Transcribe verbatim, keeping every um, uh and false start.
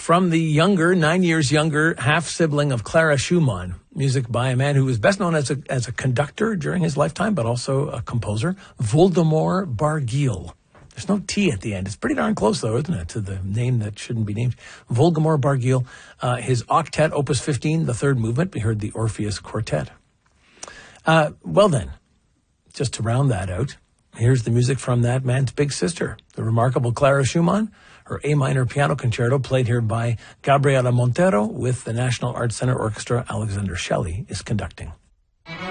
from the younger, nine years younger, half-sibling of Clara Schumann. Music by a man who was best known as a as a conductor during his lifetime, but also a composer, Voldemar Barguil. There's no T at the end. It's pretty darn close, though, isn't it, to the name that shouldn't be named. Voldemar Barguil, uh, his octet, Opus fifteen, the third movement. We heard the Orpheus Quartet. Uh, well then, just to round that out, here's the music from that man's big sister, the remarkable Clara Schumann. Her A minor piano concerto, played here by Gabriela Montero with the National Arts Center Orchestra. Alexander Shelley is conducting.